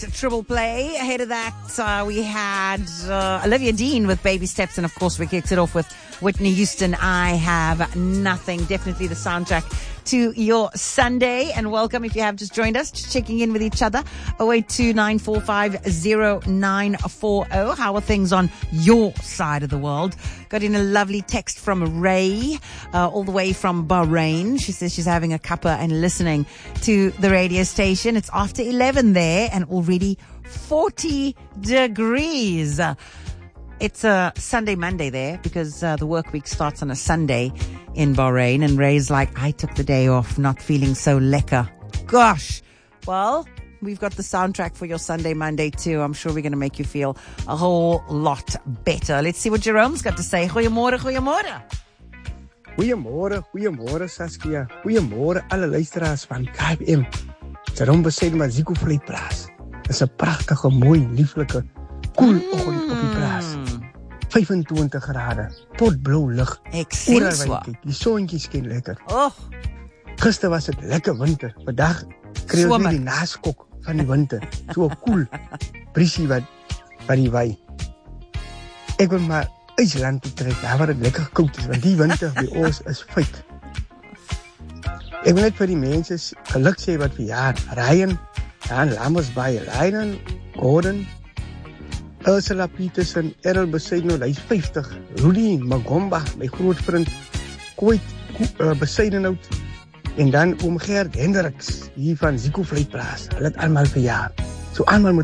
Triple play. Ahead of that, we had Olivia Dean with Baby Steps, and of course we kicked it off with Whitney Houston, I Have Nothing. Definitely the soundtrack to your Sunday. And welcome if you have just joined us, just checking in with each other. 0829450940. How are things on your side of the world? Got in a lovely text from Ray, all the way from Bahrain. She says she's having a cuppa and listening to the radio station. It's after 11 there and already 40 degrees. It's a Sunday, Monday there because the work week starts on a Sunday in Bahrain. And Ray's like, I took the day off, not feeling so lekker. Gosh. Well, we've got the soundtrack for your Sunday, Monday too. I'm sure we're going to make you feel a whole lot better. Let's see what Jerome's got to say. Goeiemôre, goeiemôre. Goeiemôre Saskia. Goeiemôre alle luisteraars van KFM. Jerome besed maar Zeekoevlei-plaas. Dis 'n pragtige, mooi, lieflike, koel oggend op die plaas. 25 grade, potblou lug. Ek sien so. Die soontjie skyn lekker. Oh, Gister was dit lekker winter. Vandag kry ons die naskok van die winter. So koel. Briesie wat die waai. Ek wil maar IJsland toe trek, daar waar dit lekker koud is, want die winter by ons is feit. Ek wil net vir die mense geluk sê wat verjaar. Ryan, Dan Lammersbaai, Ryan, Gordon, Ursula Peterson, Errol Besaidno, hy is 50. Rudy Magomba, my groot vriend, Koit Besaidnout, en dan oom Gert Hendriks, hier van Zeekoevlei-plaas. Hulle het allemaal verjaar. So allemaal moet